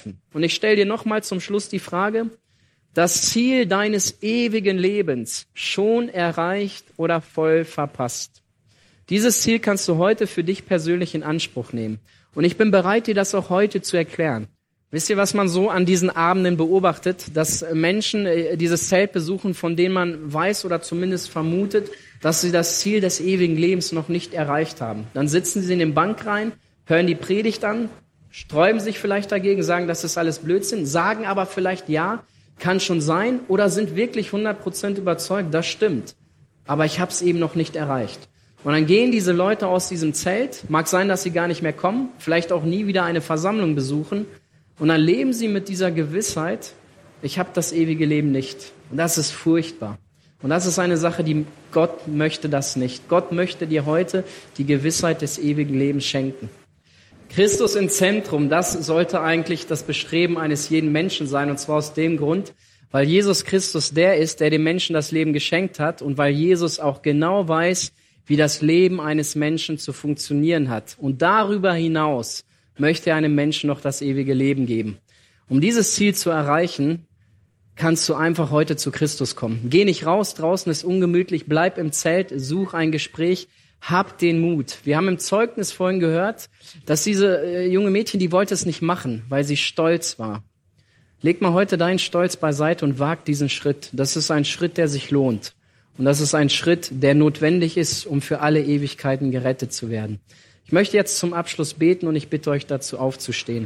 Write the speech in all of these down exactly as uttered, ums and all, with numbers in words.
treffen. Und ich stelle dir nochmal zum Schluss die Frage, das Ziel deines ewigen Lebens schon erreicht oder voll verpasst? Dieses Ziel kannst du heute für dich persönlich in Anspruch nehmen. Und ich bin bereit, dir das auch heute zu erklären. Wisst ihr, was man so an diesen Abenden beobachtet? Dass Menschen dieses Zelt besuchen, von denen man weiß oder zumindest vermutet, dass sie das Ziel des ewigen Lebens noch nicht erreicht haben. Dann sitzen sie in den Bank rein, hören die Predigt an, sträuben sich vielleicht dagegen, sagen, das ist alles Blödsinn, sagen aber vielleicht ja, kann schon sein, oder sind wirklich hundert Prozent überzeugt, das stimmt. Aber ich habe es eben noch nicht erreicht. Und dann gehen diese Leute aus diesem Zelt, mag sein, dass sie gar nicht mehr kommen, vielleicht auch nie wieder eine Versammlung besuchen, und dann leben sie mit dieser Gewissheit, ich habe das ewige Leben nicht. Und das ist furchtbar. Und das ist eine Sache, die Gott möchte das nicht. Gott möchte dir heute die Gewissheit des ewigen Lebens schenken. Christus im Zentrum, das sollte eigentlich das Bestreben eines jeden Menschen sein. Und zwar aus dem Grund, weil Jesus Christus der ist, der dem Menschen das Leben geschenkt hat. Und weil Jesus auch genau weiß, wie das Leben eines Menschen zu funktionieren hat. Und darüber hinaus möchte er einem Menschen noch das ewige Leben geben. Um dieses Ziel zu erreichen, kannst du einfach heute zu Christus kommen. Geh nicht raus, draußen ist ungemütlich, bleib im Zelt, such ein Gespräch, hab den Mut. Wir haben im Zeugnis vorhin gehört, dass diese äh, junge Mädchen, die wollte es nicht machen, weil sie stolz war. Leg mal heute deinen Stolz beiseite und wag diesen Schritt. Das ist ein Schritt, der sich lohnt. Und das ist ein Schritt, der notwendig ist, um für alle Ewigkeiten gerettet zu werden. Ich möchte jetzt zum Abschluss beten und ich bitte euch dazu aufzustehen.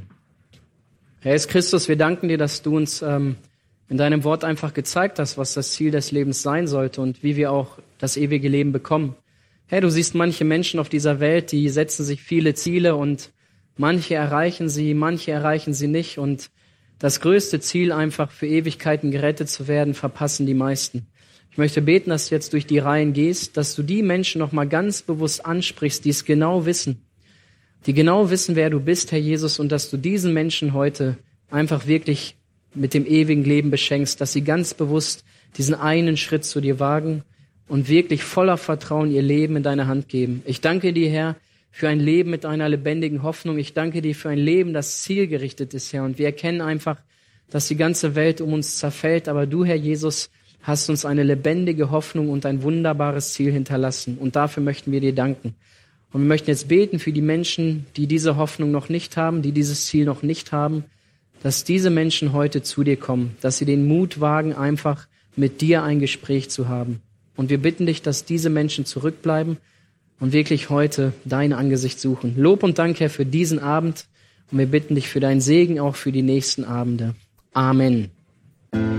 Herr Jesus Christus, wir danken dir, dass du uns ähm, in deinem Wort einfach gezeigt hast, was das Ziel des Lebens sein sollte und wie wir auch das ewige Leben bekommen. Herr, du siehst manche Menschen auf dieser Welt, die setzen sich viele Ziele und manche erreichen sie, manche erreichen sie nicht. Und das größte Ziel, einfach für Ewigkeiten gerettet zu werden, verpassen die meisten. Ich möchte beten, dass du jetzt durch die Reihen gehst, dass du die Menschen nochmal ganz bewusst ansprichst, die es genau wissen, die genau wissen, wer du bist, Herr Jesus, und dass du diesen Menschen heute einfach wirklich mit dem ewigen Leben beschenkst, dass sie ganz bewusst diesen einen Schritt zu dir wagen und wirklich voller Vertrauen ihr Leben in deine Hand geben. Ich danke dir, Herr, für ein Leben mit einer lebendigen Hoffnung. Ich danke dir für ein Leben, das zielgerichtet ist, Herr. Und wir erkennen einfach, dass die ganze Welt um uns zerfällt, aber du, Herr Jesus, hast uns eine lebendige Hoffnung und ein wunderbares Ziel hinterlassen. Und dafür möchten wir dir danken. Und wir möchten jetzt beten für die Menschen, die diese Hoffnung noch nicht haben, die dieses Ziel noch nicht haben, dass diese Menschen heute zu dir kommen, dass sie den Mut wagen, einfach mit dir ein Gespräch zu haben. Und wir bitten dich, dass diese Menschen zurückbleiben und wirklich heute dein Angesicht suchen. Lob und Dank, Herr, für diesen Abend. Und wir bitten dich für deinen Segen auch für die nächsten Abende. Amen.